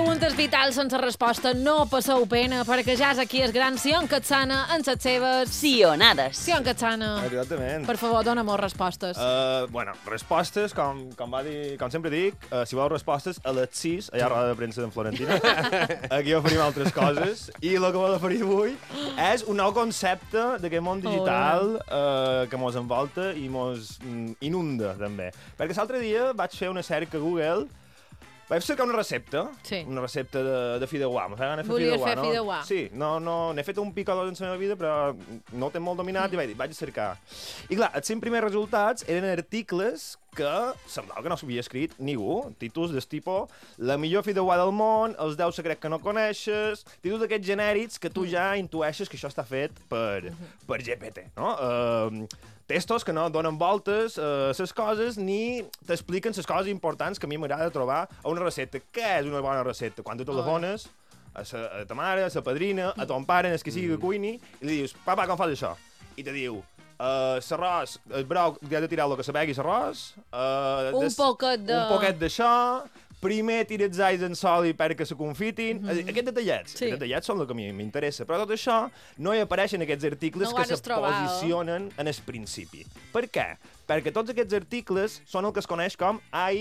preguntes vitals sense resposta. No passeu pena, perquè ja és aquí el gran Sion Katsana en les seves... Sionades. Sion Katsana, Exactament. per favor, dona-m'ho respostes. Respostes, com sempre dic, si voleu respostes, a les 6, allà a roda de premsa d'en Florentina. Aquí oferim altres coses. I el que vol oferir avui és un nou concepte d'aquest món digital que mos envolta i mos inunda, també. Perquè l'altre dia vaig fer una cerca a Google. Vaig cercar una recepta, una recepta de fideuà. Volies fer fideuà. Sí, n'he fet un pic o dos en la meva vida, però no ho tenc molt dominat i vaig dir, vaig a cercar. I clar, els 5 primers resultats eren articles que semblava que no s'havia escrit ningú. Títols del tipus la millor fideuà del món, els 10 secrets que no coneixes, títols d'aquests genèrics que tu ja intueixes que això està fet per GPT, no? Textos que no donen voltes a les coses ni t'expliquen les coses importants que a mi m'agrada trobar a una recepta. Què és una bona recepta? Quan tu telefones a ta mare, a la padrina, a ton pare, el que sigui que cuini, i li dius, papa, com fas això? I te diu, l'arròs, el brou, ja he de tirar el que sabegui l'arròs, un poquet d'això, primer tires alls en sòlid perquè se confitin. Aquests detallets són el que a mi m'interessa. Però tot això no hi apareixen aquests articles que se posicionen en el principi. Per què? Perquè tots aquests articles són el que es coneix com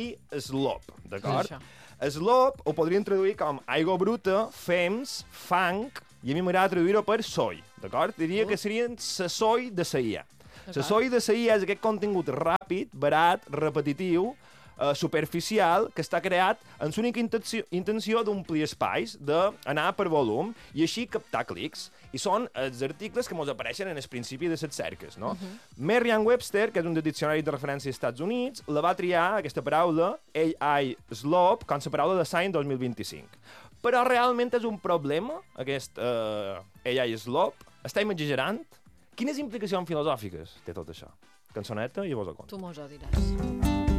iSlop, d'acord? Slop ho podríem traduir com aigua bruta, fems, fang, i a mi m'agrada traduir-ho per soy, d'acord? Diria que serien la soy de la IA. La soy de la IA és aquest contingut ràpid, barat, repetitiu, superficial, que està creat amb l'única intenció d'omplir espais, d'anar per volum i així captar clics. I són els articles que ens apareixen en el principi de les cerques, no? Merriam-Webster, que és un diccionari de referència als Estats Units, la va triar, aquesta paraula, AI Slop, com la paraula de l'any 2025. Però realment és un problema, aquest AI Slop? Estem exagerant? Quines implicacions filosòfiques té tot això? Cançoneta i vos ho conto. Tu mos ho diràs.